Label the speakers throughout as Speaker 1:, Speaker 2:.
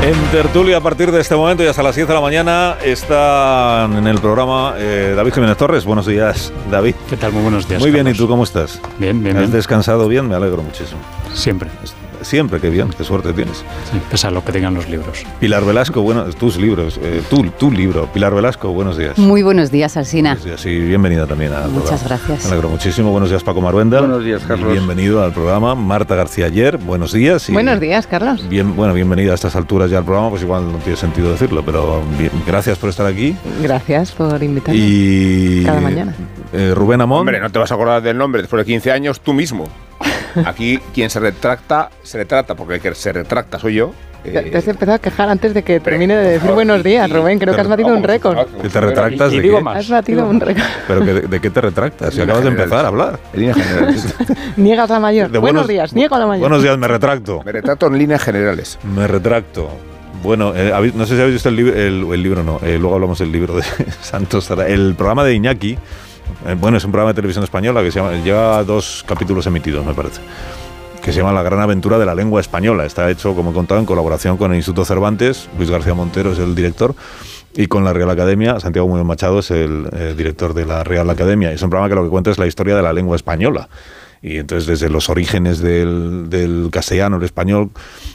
Speaker 1: En tertulia a partir de este momento y hasta las 10 de la mañana están en el programa David Jiménez Torres. Buenos días, David.
Speaker 2: ¿Qué tal? Muy buenos días.
Speaker 1: Muy bien,
Speaker 2: Carlos.
Speaker 1: ¿y tú cómo estás?
Speaker 2: Bien, bien.
Speaker 1: ¿Has descansado bien? Me alegro muchísimo.
Speaker 2: Siempre.
Speaker 1: Siempre, qué bien, qué suerte tienes.
Speaker 2: Sí, pese a lo que digan los libros.
Speaker 1: Pilar Velasco, bueno, tus libros, tu libro. Pilar Velasco, buenos días.
Speaker 3: Muy buenos días, Alsina.
Speaker 1: Buenos días y bienvenida también al programa.
Speaker 3: Muchas gracias.
Speaker 1: Me alegro muchísimo. Buenos días, Paco Maruenda.
Speaker 4: Buenos días, Carlos.
Speaker 1: Bienvenido al programa. Marta García Ayer, buenos días. Y
Speaker 3: buenos días, Carlos.
Speaker 1: Bienvenida a estas alturas ya al programa, pues igual no tiene sentido decirlo, pero gracias por estar aquí.
Speaker 3: Gracias por invitarme.
Speaker 1: Y
Speaker 3: cada mañana.
Speaker 1: Rubén Amón.
Speaker 4: Hombre, no te vas a acordar del nombre después de 15 años, tú mismo. Aquí quien se retracta, porque el que se retracta soy yo.
Speaker 5: Te has empezado a quejar antes de que termine de decir buenos días, Rubén. Creo que has batido un récord.
Speaker 1: ¿Que te retractas de
Speaker 2: digo
Speaker 1: qué?
Speaker 2: más.
Speaker 5: Has batido un récord.
Speaker 1: ¿Pero de qué te retractas? Si acabas de empezar a hablar.
Speaker 4: En líneas generales.
Speaker 5: Niegas la mayor.
Speaker 1: De
Speaker 5: Buenos días, niego la mayor.
Speaker 1: Buenos días, me retracto.
Speaker 4: Me retrato en líneas generales.
Speaker 1: Me retracto. Bueno, no sé si habéis visto el libro, no. Luego hablamos del libro de Santos. El programa de Iñaki. Bueno, es un programa de televisión española que se llama, lleva 2 capítulos emitidos, me parece, que se llama La gran aventura de la lengua española. Está hecho, como he contado, en colaboración con el Instituto Cervantes. Luis García Montero es el director, y con la Real Academia. Santiago Muñoz Machado es el director de la Real Academia. Es un programa que lo que cuenta es la historia de la lengua española. Y entonces, desde los orígenes del castellano, el español,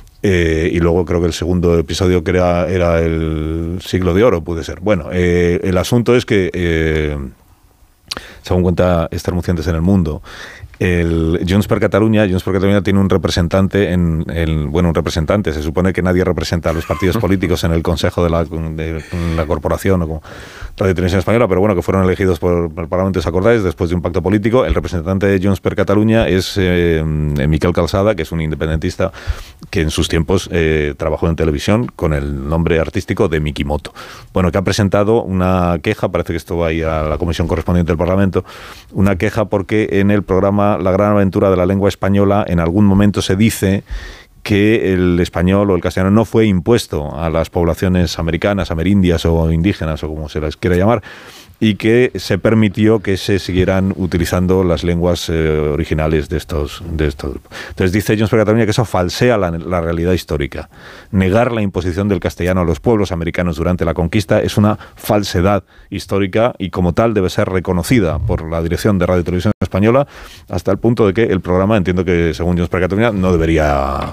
Speaker 1: y luego creo que el segundo episodio que era el siglo de oro, puede ser. Bueno, el asunto es que, según cuenta Esther Mucientes en El Mundo, el Junts per Catalunya tiene un representante un representante, se supone que nadie representa a los partidos políticos en el Consejo de la Corporación o como Radio Televisión Española, pero bueno, que fueron elegidos por el Parlamento, ¿os acordáis? Después de un pacto político. El representante de Junts per Catalunya es Miquel Calçada, que es un independentista que en sus tiempos trabajó en televisión con el nombre artístico de Mikimoto. Bueno, que ha presentado una queja, parece que esto va a ir a la comisión correspondiente del Parlamento, una queja porque en el programa La gran aventura de la lengua española en algún momento se dice que el español o el castellano no fue impuesto a las poblaciones americanas, amerindias o indígenas o como se las quiera llamar, y que se permitió que se siguieran utilizando las lenguas originales de estos grupos. Entonces dice Junts per Catalunya que eso falsea la realidad histórica. Negar la imposición del castellano a los pueblos americanos durante la conquista es una falsedad histórica y como tal debe ser reconocida por la dirección de Radio y Televisión Española, hasta el punto de que el programa, entiendo que según Junts per Catalunya, no debería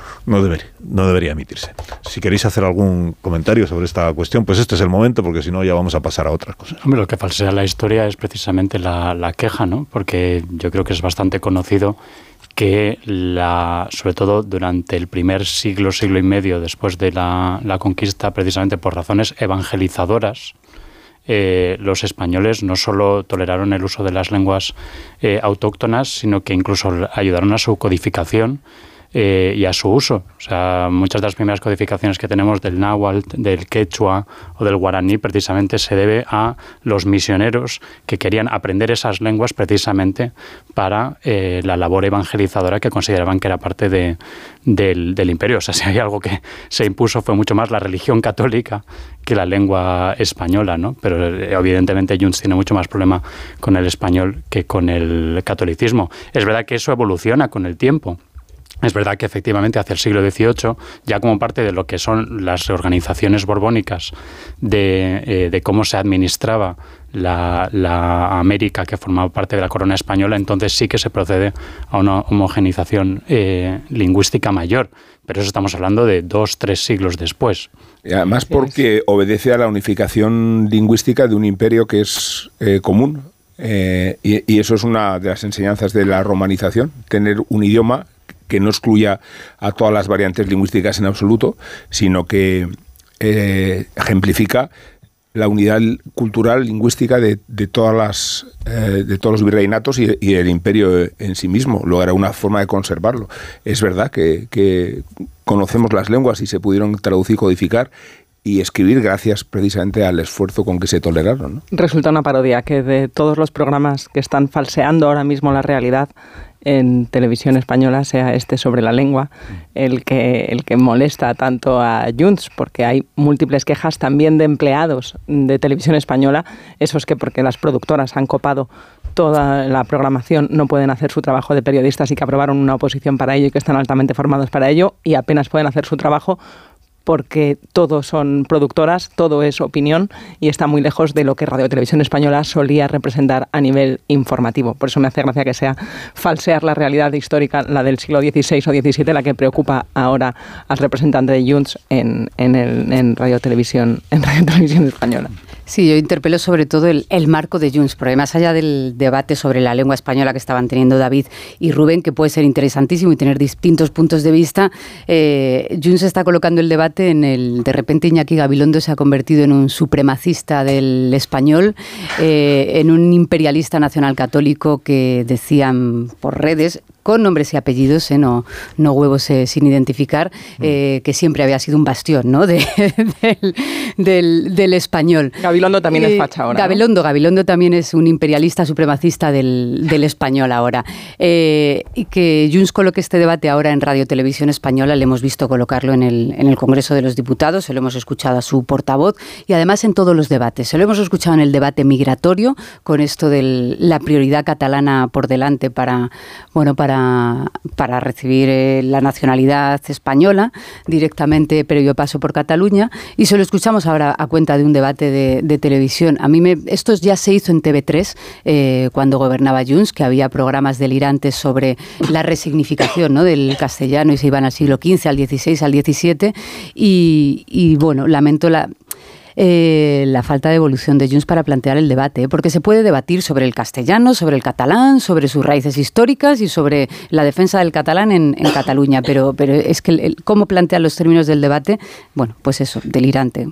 Speaker 1: emitirse. Si queréis hacer algún comentario sobre esta cuestión, pues este es el momento, porque si no ya vamos a pasar a otras cosas.
Speaker 2: Hombre, lo que falsea la historia es precisamente la queja, ¿no? Porque yo creo que es bastante conocido que sobre todo durante el primer siglo y medio después de la conquista, precisamente por razones evangelizadoras, los españoles no solo toleraron el uso de las lenguas autóctonas, sino que incluso ayudaron a su codificación y a su uso. O sea, muchas de las primeras codificaciones que tenemos del náhuatl, del quechua o del guaraní precisamente se debe a los misioneros que querían aprender esas lenguas precisamente para la labor evangelizadora que consideraban que era parte del imperio. O sea, si hay algo que se impuso fue mucho más la religión católica que la lengua española, ¿no? Pero evidentemente Junts tiene mucho más problema con el español que con el catolicismo. Es verdad que eso evoluciona con el tiempo. Es verdad que efectivamente hacia el siglo XVIII, ya como parte de lo que son las reorganizaciones borbónicas de cómo se administraba la América que formaba parte de la corona española, entonces sí que se procede a una homogenización lingüística mayor. Pero eso estamos hablando de 2-3 siglos después.
Speaker 4: Y además porque obedece a la unificación lingüística de un imperio que es común. Y eso es una de las enseñanzas de la romanización, tener un idioma que no excluya a todas las variantes lingüísticas en absoluto, sino que ejemplifica la unidad cultural, lingüística de todos los virreinatos y el imperio en sí mismo. Luego era una forma de conservarlo. Es verdad que conocemos las lenguas y se pudieron traducir, codificar y escribir gracias precisamente al esfuerzo con que se toleraron, ¿no?
Speaker 5: Resulta una parodia que de todos los programas que están falseando ahora mismo la realidad en televisión española sea este sobre la lengua el que molesta tanto a Junts, porque hay múltiples quejas también de empleados de televisión española, esos que porque las productoras han copado toda la programación no pueden hacer su trabajo de periodistas y que aprobaron una oposición para ello y que están altamente formados para ello y apenas pueden hacer su trabajo porque todo son productoras, todo es opinión y está muy lejos de lo que Radio Televisión Española solía representar a nivel informativo. Por eso me hace gracia que sea falsear la realidad histórica, la del siglo XVI o XVII, la que preocupa ahora al representante de Junts en Radio Televisión Española.
Speaker 3: Sí, yo interpelo sobre todo el marco de Junts, porque más allá del debate sobre la lengua española que estaban teniendo David y Rubén, que puede ser interesantísimo y tener distintos puntos de vista, Junts está colocando el debate de repente Iñaki Gabilondo se ha convertido en un supremacista del español, en un imperialista nacional católico que decían por redes, con nombres y apellidos, no huevos sin identificar, que siempre había sido un bastión, ¿no? del español.
Speaker 5: Gabilondo también es facha ahora,
Speaker 3: Gabilondo también es un imperialista supremacista del español ahora. Y que Junts coloque este debate ahora en Radio Televisión Española, le hemos visto colocarlo en el Congreso de los Diputados, se lo hemos escuchado a su portavoz y además en todos los debates. Se lo hemos escuchado en el debate migratorio, con esto de la prioridad catalana por delante para recibir la nacionalidad española directamente previo paso por Cataluña, y se lo escuchamos ahora a cuenta de un debate de televisión. Esto ya se hizo en TV3 cuando gobernaba Junts, que había programas delirantes sobre la resignificación, ¿no?, del castellano, y se iban al siglo XV, al XVI, al XVII, y bueno, lamento la falta de evolución de Junts para plantear el debate, porque se puede debatir sobre el castellano, sobre el catalán, sobre sus raíces históricas y sobre la defensa del catalán en Cataluña, pero es que cómo plantean los términos del debate, bueno, pues eso, delirante.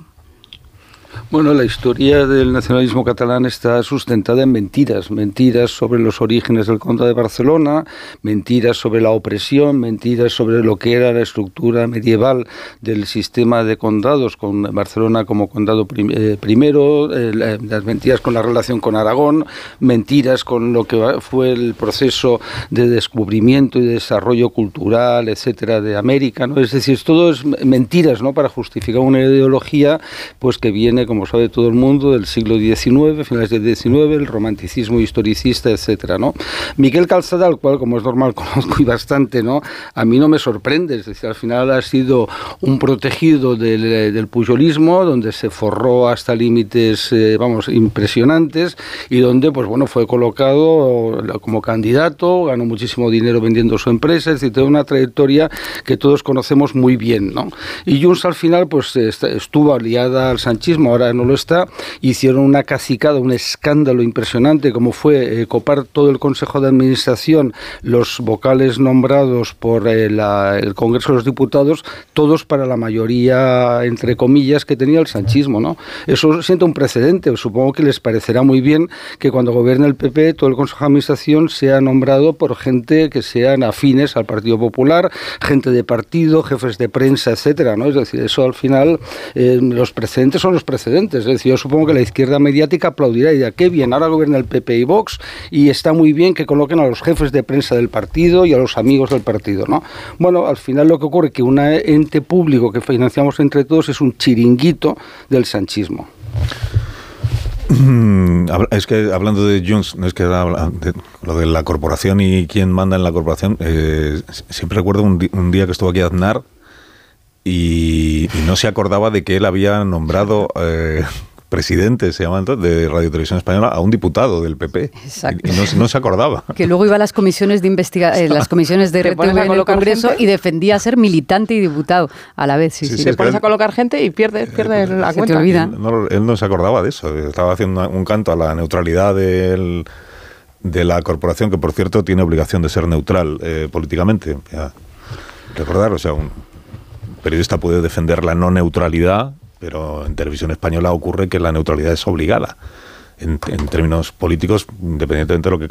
Speaker 6: Bueno, la historia del nacionalismo catalán está sustentada en mentiras sobre los orígenes del Condado de Barcelona, mentiras sobre la opresión, mentiras sobre lo que era la estructura medieval del sistema de condados, con Barcelona como condado primero, las mentiras con la relación con Aragón, mentiras con lo que fue el proceso de descubrimiento y desarrollo cultural, etcétera, de América, ¿no? Es decir, todo es mentiras, ¿no?, para justificar una ideología pues que viene, como sabe todo el mundo, del siglo XIX, finales del XIX, el romanticismo historicista, etcétera, ¿no? Miguel Calzada, al cual, como es normal, conozco y bastante, ¿no?, a mí no me sorprende, es decir, al final ha sido un protegido del pujolismo, donde se forró hasta límites, impresionantes, y donde, pues bueno, fue colocado como candidato, ganó muchísimo dinero vendiendo su empresa, es decir, tiene una trayectoria que todos conocemos muy bien, ¿no? Y Junts al final, pues estuvo aliada al sanchismo, ahora no lo está, hicieron una cacicada, un escándalo impresionante, como fue copar todo el Consejo de Administración, los vocales nombrados por el Congreso de los Diputados, todos para la mayoría, entre comillas, que tenía el sanchismo, ¿no? Eso sienta un precedente. Supongo que les parecerá muy bien que cuando gobierne el PP, todo el Consejo de Administración sea nombrado por gente que sean afines al Partido Popular, gente de partido, jefes de prensa, etcétera, ¿no? Es decir, eso al final, los precedentes son los precedentes. Es decir, yo supongo que la izquierda mediática aplaudirá y dirá, qué bien, ahora gobierna el PP y Vox y está muy bien que coloquen a los jefes de prensa del partido y a los amigos del partido, ¿no? Bueno, al final lo que ocurre es que un ente público que financiamos entre todos es un chiringuito del sanchismo.
Speaker 1: Es que hablando de Junts, no es que de lo de la corporación y quién manda en la corporación, siempre recuerdo un día que estuvo aquí Aznar y no se acordaba de que él había nombrado presidente, se llama entonces, de Radio Televisión Española, a un diputado del PP.
Speaker 3: Exacto.
Speaker 1: Y no se acordaba.
Speaker 3: Que luego iba a las comisiones de las comisiones de RTV en el Congreso gente y defendía ser militante y diputado a la vez. Sí.
Speaker 5: Te pones a colocar gente y pierdes la cuenta.
Speaker 3: Te olvida.
Speaker 1: Él no se acordaba de eso. Estaba haciendo un canto a la neutralidad de la corporación, que por cierto tiene obligación de ser neutral políticamente. Recordar, o sea, un periodista puede defender la no neutralidad, pero en Televisión Española ocurre que la neutralidad es obligada en términos políticos, independientemente de lo que